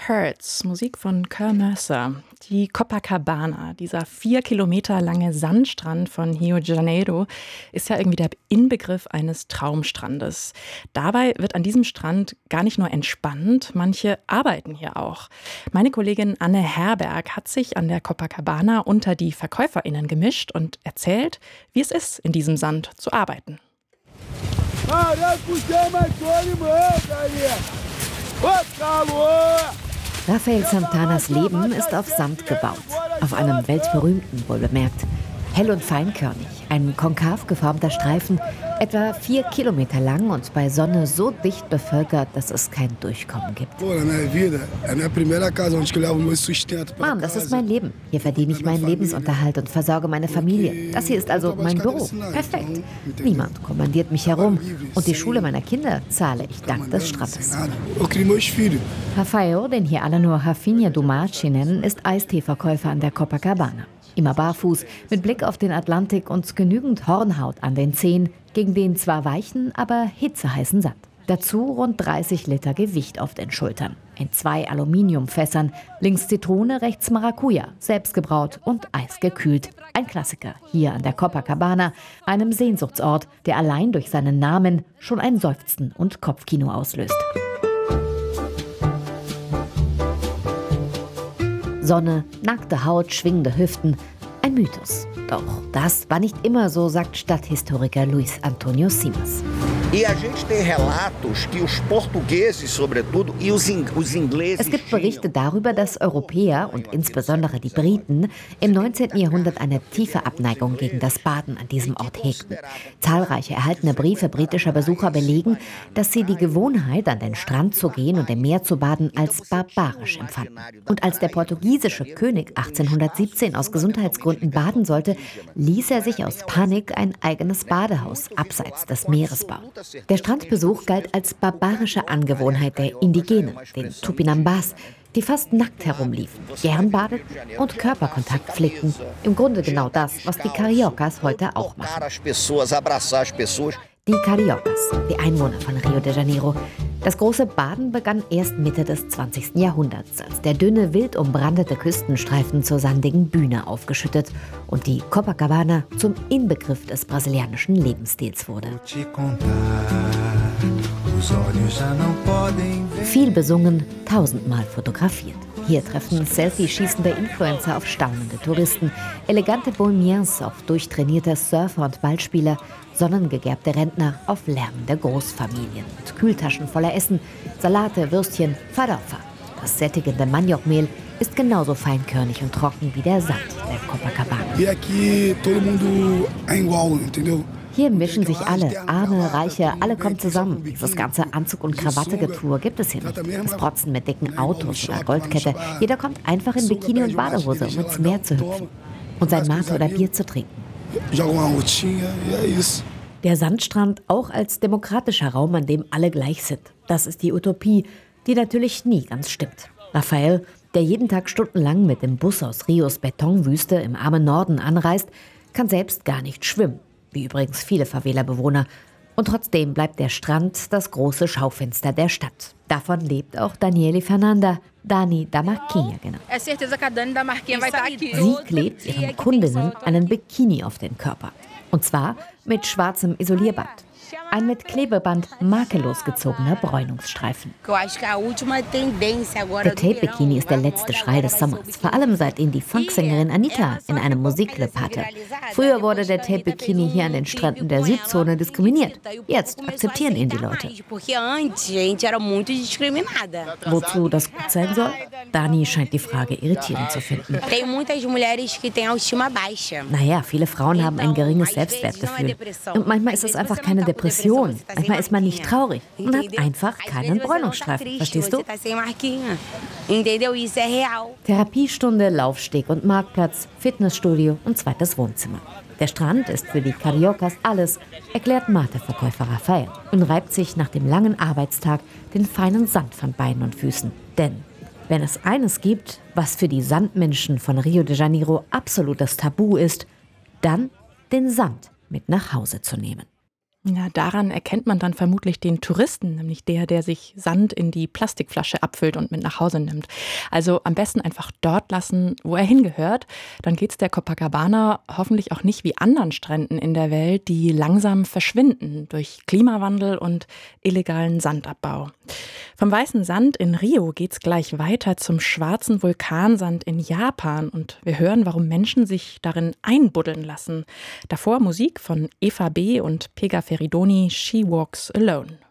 Hurts, Musik von Kerr Mercer. Die Copacabana, dieser 4 Kilometer lange Sandstrand von Rio de Janeiro, ist ja irgendwie der Inbegriff eines Traumstrandes. Dabei wird an diesem Strand gar nicht nur entspannt, manche arbeiten hier auch. Meine Kollegin Anne Herberg hat sich an der Copacabana unter die VerkäuferInnen gemischt und erzählt, wie es ist, in diesem Sand zu arbeiten. Rafael Santanas Leben ist auf Sand gebaut. Auf einem weltberühmten, wohlbemerkt. Hell und feinkörnig, ein konkav geformter Streifen, etwa 4 Kilometer lang und bei Sonne so dicht bevölkert, dass es kein Durchkommen gibt. Mann, das ist mein Leben. Hier verdiene ich meinen Lebensunterhalt und versorge meine Familie. Das hier ist also mein Büro. Perfekt. Niemand kommandiert mich herum. Und die Schule meiner Kinder zahle ich dank des Strandes. Rafael, den hier alle nur Rafinha Dumaci nennen, ist Eisteeverkäufer an der Copacabana. Immer barfuß, mit Blick auf den Atlantik und genügend Hornhaut an den Zehen, gegen den zwar weichen, aber hitzeheißen Sand. Dazu rund 30 Liter Gewicht auf den Schultern. In 2 Aluminiumfässern, links Zitrone, rechts Maracuja, selbst gebraut und eisgekühlt. Ein Klassiker hier an der Copacabana, einem Sehnsuchtsort, der allein durch seinen Namen schon ein Seufzen und Kopfkino auslöst. Sonne, nackte Haut, schwingende Hüften. Ein Mythos. Doch das war nicht immer so, sagt Stadthistoriker Luis Antônio Simas. Es gibt Berichte darüber, dass Europäer und insbesondere die Briten im 19. Jahrhundert eine tiefe Abneigung gegen das Baden an diesem Ort hegten. Zahlreiche erhaltene Briefe britischer Besucher belegen, dass sie die Gewohnheit, an den Strand zu gehen und im Meer zu baden, als barbarisch empfanden. Und als der portugiesische König 1817 aus Gesundheitsgründen baden sollte, ließ er sich aus Panik ein eigenes Badehaus abseits des Meeres bauen. Der Strandbesuch galt als barbarische Angewohnheit der Indigenen, den Tupinambás, die fast nackt herumliefen, gern badeten und Körperkontakt pflegten. Im Grunde genau das, was die Cariocas heute auch machen. Die Cariocas, die Einwohner von Rio de Janeiro. Das große Baden begann erst Mitte des 20. Jahrhunderts, als der dünne, wild umbrandete Küstenstreifen zur sandigen Bühne aufgeschüttet und die Copacabana zum Inbegriff des brasilianischen Lebensstils wurde. Viel besungen, 1000-mal fotografiert. Hier treffen Selfie-schießende Influencer auf staunende Touristen, elegante Bohemiens auf durchtrainierte Surfer und Ballspieler, sonnengegerbte Rentner auf lärmende Großfamilien mit Kühltaschen voller Essen, Salate, Würstchen, Farofa. Das sättigende Maniokmehl ist genauso feinkörnig und trocken wie der Sand der Copacabana. Hier mischen sich alle, Arme, Reiche, alle kommen zusammen. Dieses ganze Anzug- und Krawatte-Getue gibt es hier nicht. Das Protzen mit dicken Autos oder Goldkette. Jeder kommt einfach in Bikini und Badehose, um ins Meer zu hüpfen und sein Mate oder Bier zu trinken. Der Sandstrand auch als demokratischer Raum, an dem alle gleich sind. Das ist die Utopie, die natürlich nie ganz stimmt. Rafael, der jeden Tag stundenlang mit dem Bus aus Rios Betonwüste im armen Norden anreist, kann selbst gar nicht schwimmen. Wie übrigens viele Favela-Bewohner. Und trotzdem bleibt der Strand das große Schaufenster der Stadt. Davon lebt auch Daniele Fernanda, Dani da Marquinha genannt. Sie klebt ihren Kundinnen einen Bikini auf den Körper. Und zwar mit schwarzem Isolierband. Ein mit Klebeband makellos gezogener Bräunungsstreifen. Der Tape-Bikini ist der letzte Schrei des Sommers. Vor allem seit ihn die Funksängerin Anita in einem Musikclip hatte. Früher wurde der Tape-Bikini hier an den Stränden der Südzone diskriminiert. Jetzt akzeptieren ihn die Leute. Wozu das gut sein soll? Dani scheint die Frage irritierend zu finden. Naja, viele Frauen haben ein geringes Selbstwertgefühl. Und manchmal ist es einfach keine Depression. Manchmal ist man nicht traurig und hat einfach keinen Bräunungsstreifen. Verstehst du? Therapiestunde, Laufsteg und Marktplatz, Fitnessstudio und zweites Wohnzimmer. Der Strand ist für die Cariocas alles, erklärt Mate-Verkäufer Rafael und reibt sich nach dem langen Arbeitstag den feinen Sand von Beinen und Füßen. Denn wenn es eines gibt, was für die Sandmenschen von Rio de Janeiro absolutes Tabu ist, dann den Sand mit nach Hause zu nehmen. Ja, daran erkennt man dann vermutlich den Touristen, nämlich der sich Sand in die Plastikflasche abfüllt und mit nach Hause nimmt. Also am besten einfach dort lassen, wo er hingehört. Dann geht's der Copacabana hoffentlich auch nicht wie anderen Stränden in der Welt, die langsam verschwinden durch Klimawandel und illegalen Sandabbau. Vom weißen Sand in Rio geht's gleich weiter zum schwarzen Vulkansand in Japan und wir hören, warum Menschen sich darin einbuddeln lassen. Davor Musik von Eva B. und Pega Feridoni, She Walks Alone.